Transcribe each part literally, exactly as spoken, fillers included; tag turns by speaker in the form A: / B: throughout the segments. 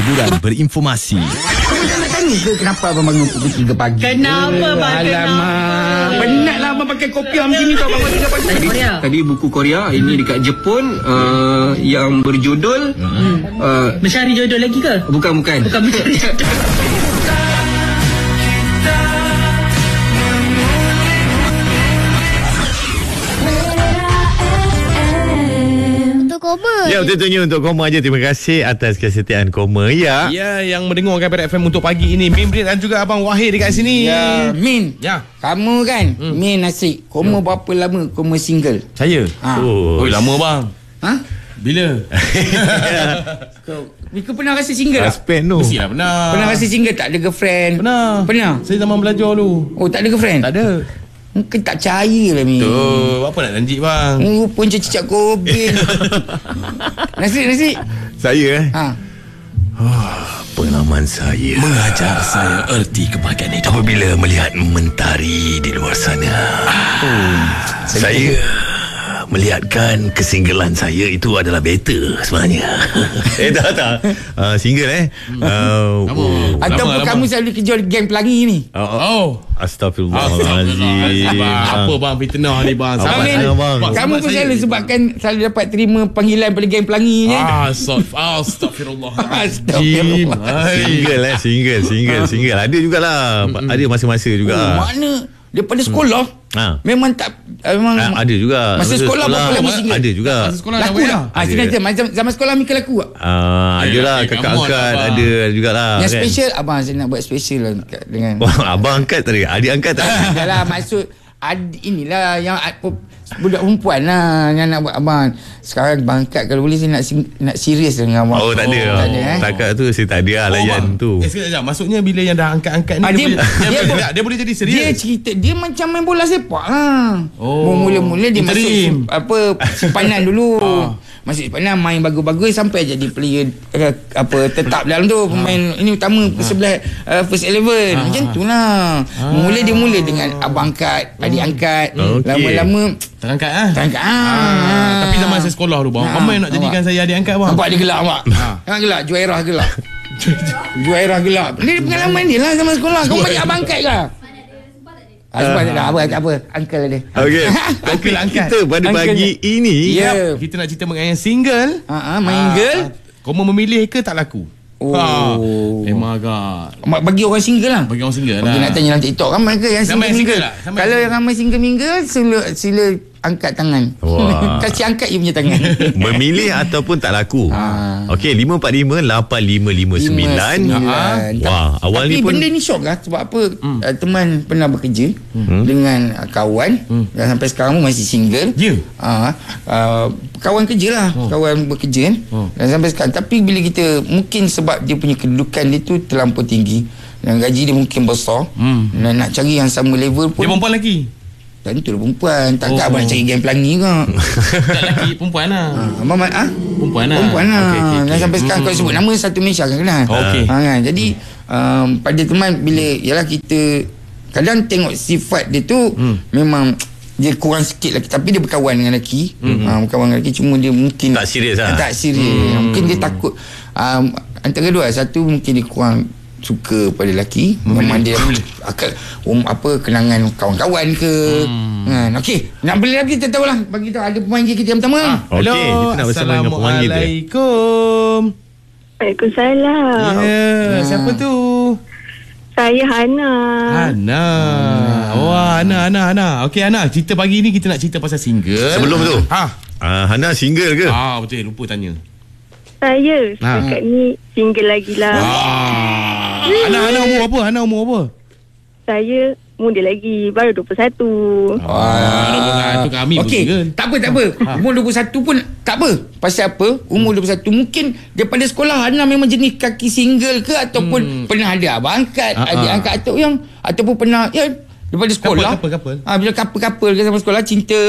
A: hiburan berinformasi.
B: Kamu tak nak tanya ke kenapa abang bangun pukul tiga pagi?
C: Kenapa bang?
B: Alamak, penatlah abang pakai kopiah macam ni tau bangun tiga pagi.
D: Tadi, tadi buku Korea ini dekat Jepun uh, yang berjudul
C: hmm.
D: uh,
C: Mencari jodoh lagi ke?
D: Bukan bukan.
C: Bukan mencari jodoh.
E: Ya, tentunya untuk Koma je. Terima kasih atas kesetiaan Koma. Ya.
F: Ya, yang mendengarkan Pada F M untuk pagi ini, Mimrit dan juga Abang Wahid dekat sini.
B: Ya, Min.
F: Ya.
B: Kamu kan, hmm. Min Nasik. Koma hmm. berapa lama Koma single?
F: Saya?
B: Ha.
F: Oh, oh lama bang.
B: Ha?
F: Bila?
B: Kau, kau pernah rasa single tak?
E: Aspek tu.
F: Mestilah pernah.
B: Pernah rasa single tak ada girlfriend?
F: Pernah.
B: Pernah?
F: Saya zaman belajar dulu.
B: Oh, tak ada girlfriend?
F: Tak ada.
B: Mungkin tak percaya lah, Min.
F: Tuh, apa nak janji bang?
B: Oh, pun cicak kobin. Nasik, Nasik.
E: Saya eh.
B: Ha.
A: Oh, pengalaman saya mengajar saya erti kebahagiaan hidup apabila melihat mentari di luar sana. Oh, saya melihatkan kesinggelan saya itu adalah better sebenarnya.
E: Eh tak tak uh, single eh uh,
F: oh.
B: Ataupun kamu selalu kerja geng pelangi ni?
E: Oh, oh.
F: Oh.
E: Astagfirullahaladzim.
F: Apa bang fitnah ni bang?
B: Sabar,
E: Min,
B: bang. Kamu pun selalu sebabkan selalu dapat terima panggilan pada geng pelangi je.
F: Ah, astagfirullah.
B: Astagfirullah.
E: Single eh single single single ada jugalah. Ada masa-masa juga.
B: Oh, mana daripada sekolah
E: ha.
B: memang tak memang
E: ha, ada juga.
B: masa, masa sekolah, sekolah berapa lama single?
E: Ada juga.
F: Masa sekolah
B: laku tak? Ah, sebenarnya macam zaman sekolah Mika laku tak?
E: Ah, ada lah kakak angkat ada jugalah.
B: Yang
E: kan?
B: special abang saya nak buat special lah dengan
E: oh, abang angkat tak ada. Adik angkat tak ada.
B: Yalah maksud ad, inilah yang ad, budak perempuan lah yang nak buat abang. Sekarang bangkat kalau boleh saya nak nak serius dengan abang.
E: Oh tak ada.
B: Oh, tak ada eh.
E: Takat tu saya tak ada lah layan
F: oh,
E: tu.
F: Eh sekejap, maksudnya bila yang dah angkat-angkat ni
B: ah, dia,
F: dia, dia, dia,
B: dia,
F: boleh, dia boleh jadi serius.
B: Dia cerita dia macam main bola sepak lah.
F: Oh.
B: Mula-mula dia
F: Interim.
B: masuk apa simpanan dulu.
F: ah.
B: Masuk simpanan main bagus-bagus sampai jadi player uh, apa tetap dalam tu pemain ah. ini utama ah. sebelah uh, first eleven. Ah. Macam tu lah. Ah. Mula dia mula dengan abang angkat, adik angkat.
E: Okay.
B: Lama-lama
F: terangkat ah.
B: terangkat ah.
F: ah. Tapi zaman saya sekolah tu bang,
B: Ah.
F: ramai nak jadikan saya adik angkat bang.
B: Nampak dia gelak mak. Kan gelak Juairah gelak. Juairah gelak. Dia pengalaman dia lah zaman sekolah. Kau banyak abang angkat ke? Ah, sebab tak ada apa tak apa. Uncle dia.
E: Okey.
F: Uncle angkat.
E: Kita pada
B: Uncle
E: pagi
B: dia.
E: ini
B: Ya.
F: Yep. Kita nak cerita mengenai yang single.
B: Ha ah, main girl.
F: Kau mau memilih ke tak laku?
B: Oh.
F: Ha. Memang agak
B: Mak bagi orang single lah.
F: bagi orang single
B: Bagi
F: lah.
B: nak tanya dalam TikTok kan mereka yang
F: Ramai
B: single
F: single
B: mingle.
F: lah, ramai
B: Kalau
F: single.
B: yang ramai single mingle sila sila angkat tangan.
E: Wah.
B: Kasih angkat you punya tangan.
E: memilih ataupun tak laku.
B: Ah.
E: Okey lima empat lima lapan lima lima sembilan.
B: sembilan.
E: Wah, awal
B: Tapi
E: ni pun
B: benda ni syok lah. Sebab apa hmm. uh, teman pernah bekerja hmm. dengan uh, kawan hmm. dan sampai sekarang pun masih single.
F: Ya.
B: uh, uh, Kawan kerja lah. oh. Kawan bekerja kan. oh. Dan sampai sekarang. Tapi bila kita mungkin sebab dia punya kedudukan dia tu terlampau tinggi dan gaji dia mungkin besar hmm. dan nak cari yang sama level pun
F: Dia perempuan lelaki?
B: tentu lah perempuan. Takkan
F: Oh.
B: abang nak cari geng pelangi ke?
F: Tak lelaki, perempuan lah.
B: ha, Abang ha?
F: Perempuan lah.
B: Perempuan lah.
F: Okey, okey,
B: Dan
F: okey.
B: sampai sekarang kalau sebut nama satu Malaysia kan kenal.
F: Okey.
B: ha, kan? Jadi um, pada teman bila yalah kita kadang tengok sifat dia tu hmm. memang dia kurang sikit lelaki. Tapi dia berkawan dengan lelaki. hmm. ha, Berkawan dengan lelaki. Cuma dia mungkin
E: tak serius lah.
B: Tak serius. hmm. Mungkin dia takut um, antara dua. Satu mungkin dia kurang suka pada lelaki. hmm. Memang dia akal um, apa kenangan kawan-kawan ke. hmm. ha, Okey, nak beli lagi kita tahu lah. Bagi tahu ada pemanggil kita yang pertama.
F: Ah,
E: Okey,
F: hello.
E: kita nak bersama dengan pemanggil dia.
F: Assalamualaikum.
G: Waalaikumsalam.
F: Ya, yeah. Siapa tu?
G: Saya Hana.
F: Hana. Wah, Hana, Hana, Hana. Okey, Hana, cerita pagi ni kita nak cerita pasal single.
E: Sebelum tu
F: Ha.
E: uh, Hana single ke?
F: Ah, betul, lupa tanya.
G: Saya
F: Ha.
G: dekat ni single lagi lah.
F: Ah. Hana, Hana umur apa? Hana umur apa?
G: Saya muda lagi, baru dua puluh satu.
F: Ah, dua puluh satu kami pun
B: Okey,
F: single.
B: tak apa tak apa. Umur dua puluh satu pun tak apa. Pasal apa? Umur dua puluh satu mungkin daripada sekolah Hana memang jenis kaki single ke ataupun
F: Hmm.
B: pernah ada abang angkat,
F: Ah,
B: adik
F: ah.
B: angkat atau yang ataupun pernah ya daripada sekolah.
F: Couple, couple, couple.
B: Ah bila couple-couple ke sama sekolah cinta.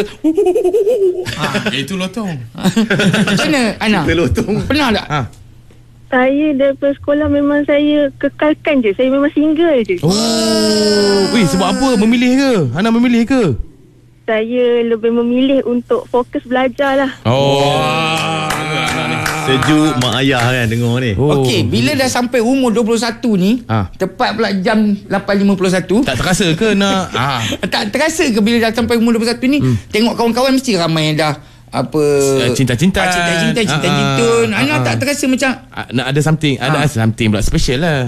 F: Ah, itu lotong.
B: Macam mana Hana?
E: Cinta lotong.
B: Pernah tak?
F: Ha.
G: Saya daripada sekolah memang saya kekalkan je. Saya memang single je.
F: Oh. Weh, sebab apa? Memilih ke? Hana memilih ke?
G: Saya lebih memilih untuk fokus belajar lah.
F: Oh.
E: Sejuk mak ayah kan dengar ni.
F: Oh.
B: Okey, bila dah sampai umur dua puluh satu ni,
F: Ah.
B: tepat pula jam lapan lima puluh satu.
F: Tak terasa ke nak ah.
B: Tak terasa ke bila dah sampai umur dua puluh satu ni, hmm. tengok kawan-kawan mesti ramai yang dah apa
F: Cinta-cinta
B: ah, cinta-cinta
F: Ah,
B: cinta-cintun.
F: ah,
B: Ana
F: ah.
B: tak terasa macam
F: Ah, nak ada something, ada
B: Ah.
F: something pula special lah.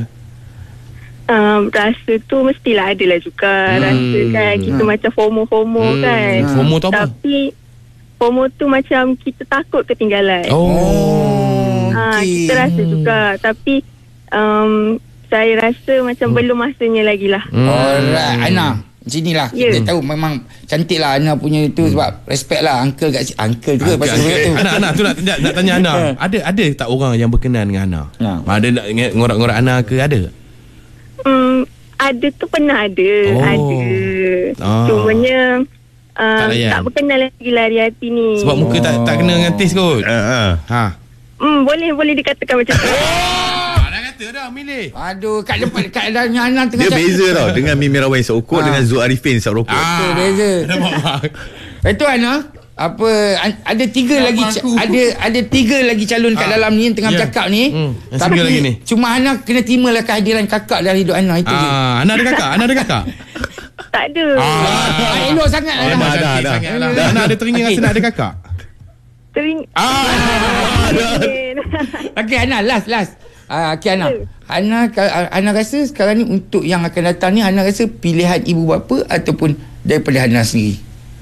G: Um, rasa tu mestilah ada lah juga.
F: Hmm.
G: Rasa kan kita
B: Hmm.
G: macam FOMO-FOMO
F: Hmm.
G: kan.
F: FOMO tu apa?
G: Tapi FOMO tu macam kita takut ketinggalan.
F: Oh.
G: Ah,
B: okey.
G: kita rasa juga. Tapi um, saya rasa macam hmm. belum masanya lagi lah.
F: Hmm.
B: alright Ana. Macam inilah
G: Ya.
B: kita tahu memang cantik lah Ana punya itu hmm. sebab respect lah uncle kat si uncle juga pasal tu.
F: Anak anak tu nak, nak, nak tanya Ana. Ada ada tak orang yang berkenan dengan Ana?
B: Ha.
F: Ada nak ngorak-ngorak Ana ke ada?
G: Hmm, ada tu pernah ada.
F: Oh.
G: Ada.
F: Ah.
G: Cumanya um,
F: Tak layan.
G: tak berkenan lagi lah hari hati ni.
F: Sebab muka tak tak kena dengan taste kot.
E: Ha ah.
F: Ha.
G: Hmm, boleh boleh dikatakan macam tu.
F: Ah, dah kata dah milih.
B: Aduh, kat depan kat adanya Ana tengah
E: Dia
B: cakap.
E: beza tau dengan Mimi Rawai seokok
B: Ah.
E: dengan Zul Arifin seokok.
B: Betul, beza.
F: Nampak bang.
B: Itu Ana, apa an- ada tiga lagi ca- ada ada tiga lagi calon kat dalam ni yang tengah
F: Ya.
B: bercakap ni.
F: Hmm, yang single lagi ni.
B: Cuma Ana kena terimalah kehadiran kakak dalam hidup Ana itu je.
F: Ah, Ana ada kakak? Ana ada kakak?
G: Tak ada.
B: Ah, elok sangat
E: Oh,
B: Ana.
E: dah, dah,
F: Cantik
E: dah.
F: sangat lah. Ana ada teringin
B: Okey.
F: rasa nak ada kakak?
G: Tering.
F: Ah.
B: Okey Ana, last last. Ah, okey Ana. Ana ka- Ana rasa sekarang ni untuk yang akan datang ni Ana rasa pilihan ibu bapa ataupun daripada Ana sendiri.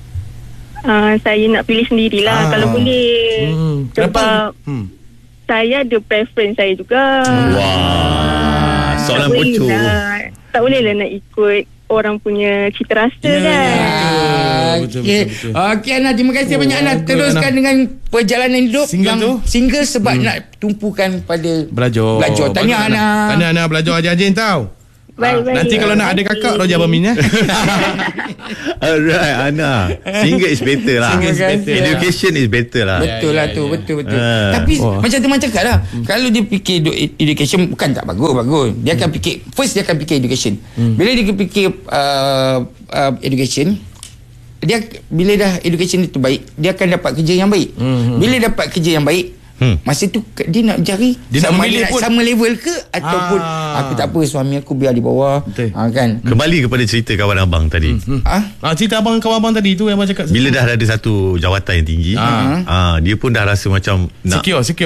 G: Uh, saya nak pilih sendirilah
B: Ah.
G: kalau boleh.
F: Hmm.
G: Sebab
F: Kenapa? Hmm.
G: saya ada preference saya juga.
E: Wah, soalan
G: tak boleh
E: bocor.
G: lah, tak boleh lah nak ikut orang punya cita rasa
F: Ya,
G: kan.
F: ya.
B: Ah,
F: betul,
B: okey.
F: betul, betul.
B: Okey Ana, terima kasih
F: Oh,
B: banyak Ana.
F: good,
B: Teruskan
F: Ana.
B: dengan perjalanan hidup
F: Single
B: yang
F: tu?
B: single sebab nak tumpukan pada
F: Belajar.
B: Belajar. Tahniah,
F: Bagus,
B: Ana.
F: Tahniah Ana belajar rajin-rajin tau.
G: Baik,
F: Ah,
G: baik.
F: nanti kalau nak ada kakak Roja Bamin ya.
E: Alright Ana. Single is better lah.
F: Single is better.
E: Education is better lah.
B: Betul
F: Ya,
B: lah
F: ya,
B: tu,
F: ya.
B: betul betul.
E: Ah.
B: Tapi
F: Wah.
B: macam teman cakap lah, kalau dia fikir edu- education bukan tak bagus, bagus. Dia akan fikir first dia akan fikir education. Bila dia fikir uh, uh, education, dia bila dah education itu baik, dia akan dapat kerja yang baik. Bila dapat kerja yang baik,
E: Hmm.
B: masa tu dia nak cari
F: Dia nak
B: sama
F: memilih
B: ada
F: pun.
B: sama level ke ataupun
F: Ah.
B: aku tak apa suami aku biar di bawah.
F: Betul.
B: Ha, kan?
E: Kembali kepada cerita kawan abang tadi.
B: Ah,
F: Ah, cerita abang kawan abang tadi tu yang abang cakap.
E: Bila dah ada satu jawatan yang tinggi,
F: Ah.
E: ah, dia pun dah rasa macam nak
F: secure, secure.